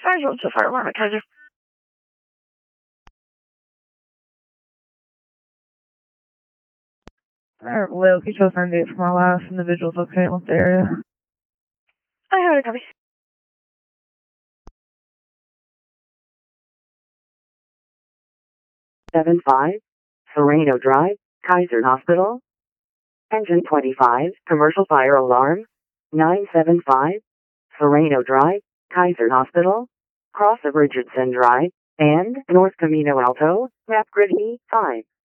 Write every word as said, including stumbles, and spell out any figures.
I drove to the fire alarm at Kaiser. Alright, Will, can you show us our date from our last individuals okay in the area? I had a copy. seven five, Sereno Drive, Kaiser Hospital. Engine twenty-five, commercial fire alarm. nine seven five, Sereno Drive, Kaiser Hospital. Cross of Richardson Drive, and North Camino Alto, map grid E five.